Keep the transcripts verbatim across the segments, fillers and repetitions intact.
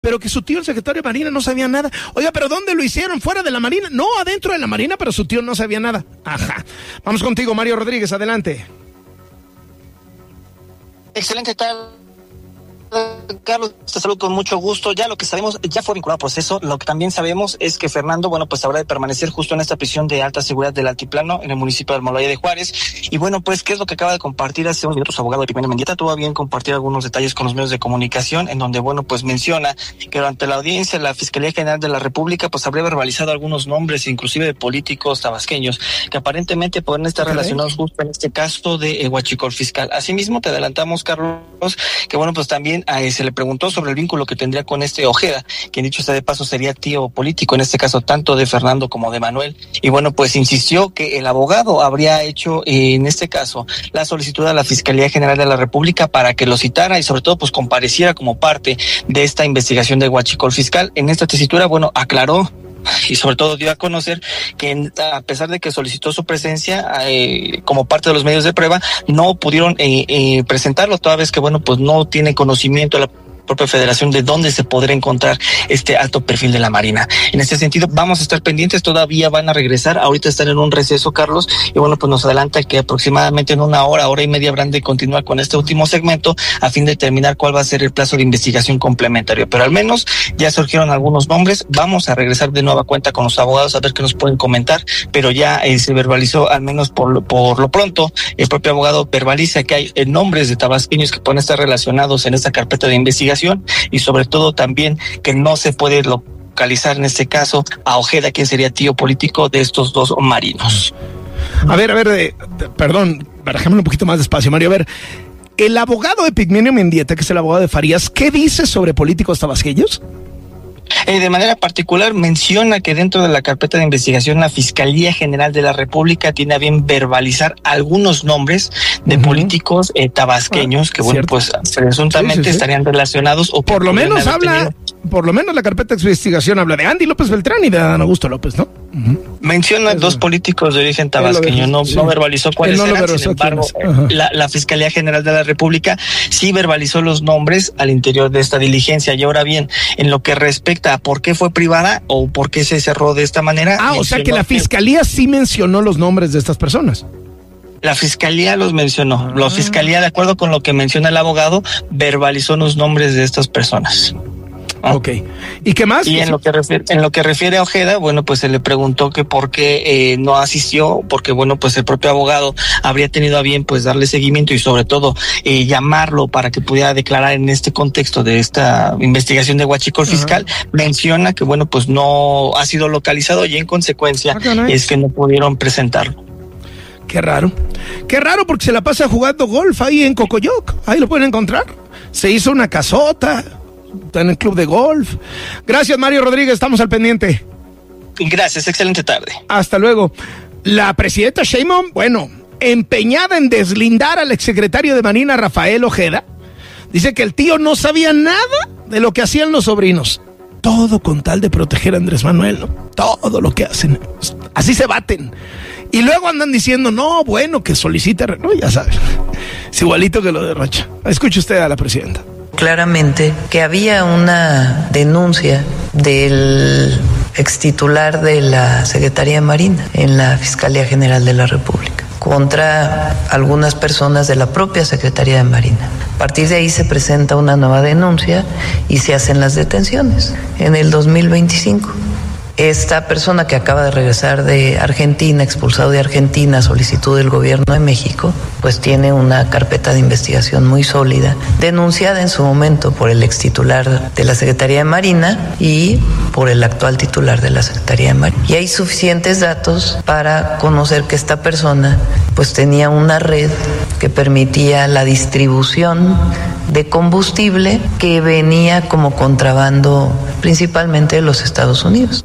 pero que su tío, el secretario de Marina, no sabía nada. Oiga, ¿pero dónde lo hicieron? ¿Fuera de la Marina? No, adentro de la Marina, pero su tío no sabía nada. Ajá. Vamos contigo, Mario Rodríguez, adelante. Excelente tarde, Carlos, te saludo con mucho gusto. Ya lo que sabemos, ya fue vinculado a proceso. Lo que también sabemos es que Fernando, bueno, pues habrá de permanecer justo en esta prisión de alta seguridad del Altiplano, en el municipio de Almoloya de Juárez. Y bueno, pues, ¿qué es lo que acaba de compartir hace unos minutos su abogado Epigmenio Mendieta? Tuvo a bien compartir algunos detalles con los medios de comunicación, en donde, bueno, pues menciona que durante la audiencia la Fiscalía General de la República, pues habría verbalizado algunos nombres, inclusive de políticos tabasqueños, que aparentemente pueden estar okay. relacionados justo en este caso de eh, Huachicol Fiscal. Asimismo, te adelantamos, Carlos, que bueno, pues también eh, se le preguntó sobre el vínculo que tendría con este Ojeda, quien dicho sea de paso sería tío político, en este caso tanto de Fernando como de Manuel, y bueno, pues insistió que el abogado habría hecho eh, en este caso la solicitud a la Fiscalía General de la República para que lo citara y sobre todo pues compareciera como parte de esta investigación de Huachicol Fiscal. En esta tesitura, bueno, aclaró y sobre todo dio a conocer que a pesar de que solicitó su presencia eh, como parte de los medios de prueba, no pudieron eh, eh, presentarlo, toda vez que bueno, pues no tiene conocimiento de la propia federación de dónde se podrá encontrar este alto perfil de la Marina. En este sentido, vamos a estar pendientes, todavía van a regresar, ahorita están en un receso, Carlos, y bueno, pues nos adelanta que aproximadamente en una hora, hora y media habrán de continuar con este último segmento a fin de determinar cuál va a ser el plazo de investigación complementario, pero al menos ya surgieron algunos nombres. Vamos a regresar de nueva cuenta con los abogados a ver qué nos pueden comentar, pero ya eh, se verbalizó, al menos por lo, por lo pronto, el propio abogado verbaliza que hay eh, nombres de tabasqueños que pueden estar relacionados en esta carpeta de investigación, y sobre todo también que no se puede localizar en este caso a Ojeda, quien sería tío político de estos dos marinos. A ver, a ver, eh, perdón, barajémoslo un poquito más despacio, Mario. A ver, el abogado Epigmenio Mendieta, que es el abogado de Farías, ¿qué dice sobre políticos tabasqueños? Eh, de manera particular menciona que dentro de la carpeta de investigación la Fiscalía General de la República tiene a bien verbalizar algunos nombres de uh-huh. políticos eh, tabasqueños ah, que bueno, cierto. pues presuntamente sí, sí, sí. estarían relacionados o por lo menos habla tenido... por lo menos la carpeta de investigación habla de Andy López Beltrán y de Adán Augusto López, ¿no? Uh-huh. Menciona Eso. dos políticos de origen tabasqueño, no, sí. no verbalizó cuáles no eran, sin embargo, la, la Fiscalía General de la República sí verbalizó los nombres al interior de esta diligencia. Y ahora bien, en lo que respecta a por qué fue privada o por qué se cerró de esta manera. Ah, o sea que la Fiscalía sí mencionó los nombres de estas personas. La Fiscalía los mencionó. Ah. La Fiscalía, de acuerdo con lo que menciona el abogado, verbalizó los nombres de estas personas. ¿Ah? Ok. ¿Y qué más? Y en lo que refiere, en lo que refiere a Ojeda, bueno, pues se le preguntó que por qué eh, no asistió, porque bueno, pues el propio abogado habría tenido a bien pues darle seguimiento y sobre todo eh, llamarlo para que pudiera declarar en este contexto de esta investigación de Huachicol Fiscal. Uh-huh. Menciona que bueno, pues no ha sido localizado y en consecuencia okay, nice. es que no pudieron presentarlo. Qué raro. Qué raro porque se la pasa jugando golf ahí en Cocoyoc. Ahí lo pueden encontrar. Se hizo una casota. Está en el club de golf. Gracias, Mario Rodríguez. Estamos al pendiente. Gracias. Excelente tarde. Hasta luego. La presidenta Sheinbaum, bueno, empeñada en deslindar al exsecretario de Marina, Rafael Ojeda, dice que el tío no sabía nada de lo que hacían los sobrinos. Todo con tal de proteger a Andrés Manuel, ¿no? Todo lo que hacen. Así se baten. Y luego andan diciendo, no, bueno, que solicite... No, ya sabes. Es igualito que lo de Rocha. Escuche usted a la presidenta. Claramente que había una denuncia del extitular de la Secretaría de Marina en la Fiscalía General de la República contra algunas personas de la propia Secretaría de Marina. A partir de ahí se presenta una nueva denuncia y se hacen las detenciones en el dos mil veinticinco. Esta persona que acaba de regresar de Argentina, expulsado de Argentina a solicitud del gobierno de México, pues tiene una carpeta de investigación muy sólida, denunciada en su momento por el extitular de la Secretaría de Marina y por el actual titular de la Secretaría de Marina. Y hay suficientes datos para conocer que esta persona pues tenía una red que permitía la distribución de combustible que venía como contrabando principalmente de los Estados Unidos.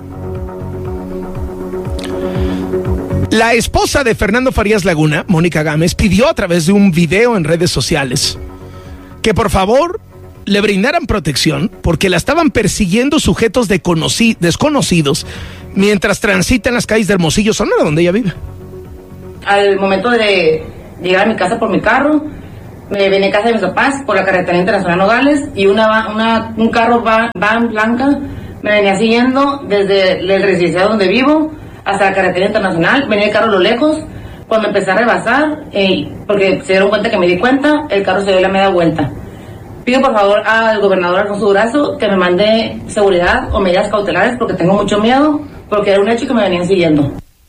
La esposa de Fernando Farías Laguna, Mónica Gámez, pidió a través de un video en redes sociales que por favor le brindaran protección porque la estaban persiguiendo sujetos de conocí- desconocidos mientras transita en las calles de Hermosillo, Sonora, donde ella vive. Al momento de llegar a mi casa por mi carro, me venía a casa de mis papás por la carretera internacional Nogales y una, una un carro van, van blanca me venía siguiendo desde el residencial donde vivo hasta la carretera internacional. Venía el carro a lo lejos. Cuando empecé a rebasar, eh, porque se dieron cuenta que me di cuenta, el carro se dio la media vuelta. Pido por favor al gobernador Alfonso Durazo que me mande seguridad o medidas cautelares porque tengo mucho miedo, porque era un hecho que me venían siguiendo.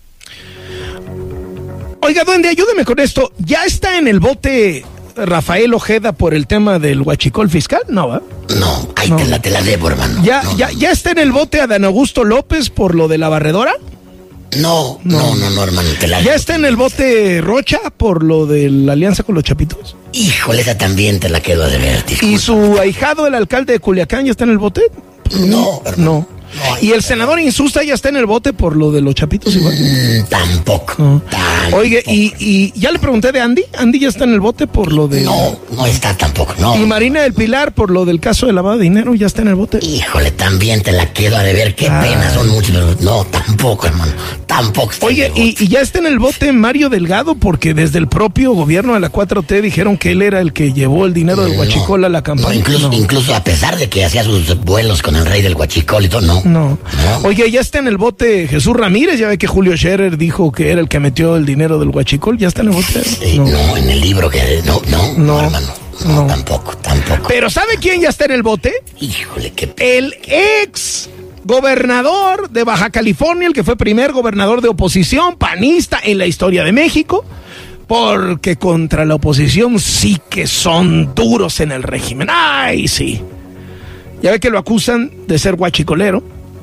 Oiga, duende, ayúdeme con esto. ¿Ya está en el bote Rafael Ojeda por el tema del huachicol fiscal? No, ¿eh? No, ahí no. Te, la, te la debo, hermano. ¿Ya, no, ya, no. ¿Ya está en el bote Adán Augusto López por lo de la barredora? No, no, no, no, no, hermano, te la ¿Ya está en el bote Rocha por lo de la alianza con los Chapitos? Híjole, esa también te la quedo a deber, disculpa. ¿Y su ahijado, el alcalde de Culiacán, ya está en el bote? No, hermano. No. No, ¿y el senador Insusta ya está en el bote por lo de los Chapitos igual? Mm, tampoco. No. Tampoco. Oye, y, y ya le pregunté de Andy. ¿Andy ya está en el bote por lo de...? No, no está tampoco, no. ¿Y Marina del Pilar por lo del caso de lavado de dinero ya está en el bote? Híjole, también te la quedo a deber. Qué Ay. pena, son muchos, pero no, tampoco, hermano. Tampoco está Oye, en el y, bote. y ya está en el bote Mario Delgado porque desde el propio gobierno de la cuatro T dijeron que él era el que llevó el dinero del No, huachicol a la campaña. No, incluso, No. incluso a pesar de que hacía sus vuelos con el rey del huachicol y todo, no. No. No. Oye, ya está en el bote Jesús Ramírez, ya ve que Julio Scherer dijo que era el que metió el dinero del huachicol, ya está en el bote. Sí, no. en el libro que... No, no, no, No, hermano. No, no. tampoco, tampoco. Pero ¿sabe quién ya está en el bote? Híjole, qué... El ex gobernador de Baja California, el que fue primer gobernador de oposición, panista en la historia de México, porque contra la oposición sí que son duros en el régimen. ¡Ay, sí! Ya ve que lo acusan de ser guachicolero.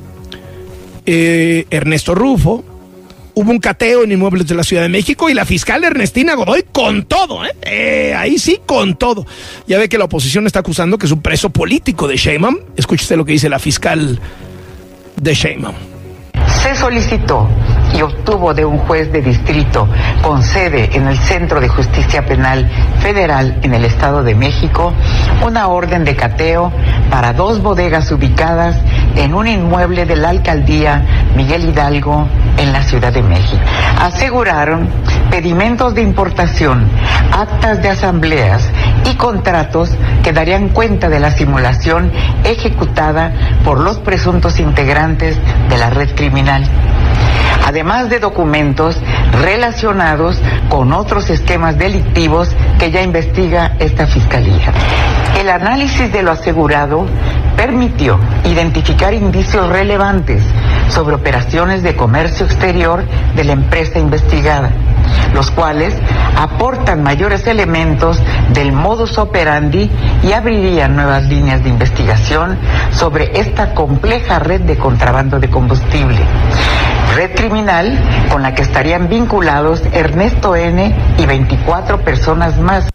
Eh, Ernesto Rufo. Hubo un cateo en inmuebles de la Ciudad de México y la fiscal Ernestina Godoy con todo, ¿eh? Eh, ahí sí, con todo. Ya ve que la oposición está acusando que es un preso político de Sheinbaum. Escúchese lo que dice la fiscal de Sheinbaum. Se solicitó y obtuvo de un juez de distrito con sede en el Centro de Justicia Penal Federal en el Estado de México una orden de cateo para dos bodegas ubicadas en un inmueble de la alcaldía Miguel Hidalgo en la Ciudad de México. Aseguraron pedimentos de importación, actas de asambleas y contratos que darían cuenta de la simulación ejecutada por los presuntos integrantes de la red criminal, además de documentos relacionados con otros esquemas delictivos que ya investiga esta fiscalía. El análisis de lo asegurado permitió identificar indicios relevantes sobre operaciones de comercio exterior de la empresa investigada, los cuales aportan mayores elementos del modus operandi y abrirían nuevas líneas de investigación sobre esta compleja red de contrabando de combustible. Red criminal con la que estarían vinculados Ernesto N. y veinticuatro personas más.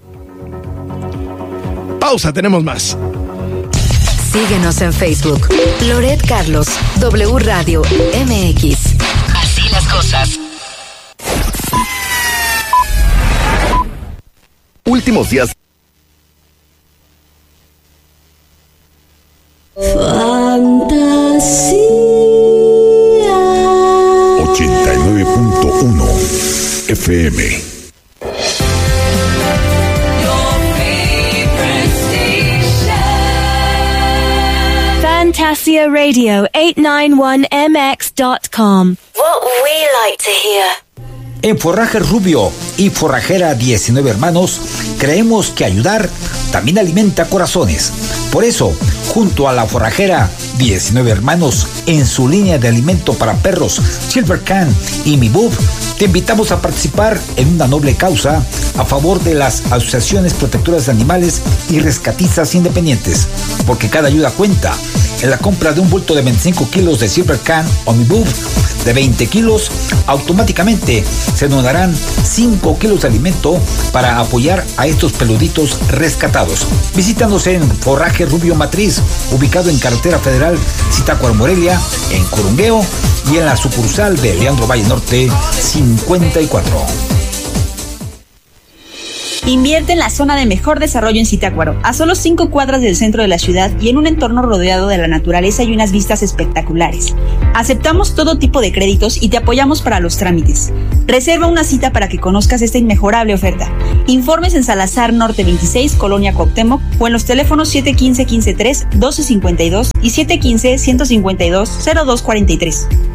Pausa, tenemos más. Síguenos en Facebook. Loret Carlos, W Radio M X. Así las cosas. Últimos días. Fantasía. ochenta y nueve punto uno F M. Fantasia Radio eight ninety-one M X dot com. What we like to hear. En Forraje Rubio y Forrajera diecinueve Hermanos, creemos que ayudar también alimenta corazones. Por eso, junto a la Forrajera diecinueve Hermanos, en su línea de alimento para perros, Silver Can y Mi Bub, te invitamos a participar en una noble causa a favor de las asociaciones protectoras de animales y rescatistas independientes, porque cada ayuda cuenta. En la compra de un bulto de veinticinco kilos de Silver Can o Mi Bub de veinte kilos, automáticamente se donarán cinco kilos de alimento para apoyar a estos peluditos rescatados. Visítanos en Forraje Rubio Matriz, ubicado en Carretera Federal Zitácuaro Morelia, en Corungueo, y en la sucursal de Leandro Valle Norte cincuenta y cuatro. Invierte en la zona de mejor desarrollo en Zitácuaro, a solo cinco cuadras del centro de la ciudad y en un entorno rodeado de la naturaleza y unas vistas espectaculares. Aceptamos todo tipo de créditos y te apoyamos para los trámites. Reserva una cita para que conozcas esta inmejorable oferta. Informes en Salazar Norte veintiséis, Colonia Cuauhtémoc, o en los teléfonos siete uno cinco, uno tres, uno dos cinco dos y siete uno cinco, uno cinco dos, cero dos cuatro tres.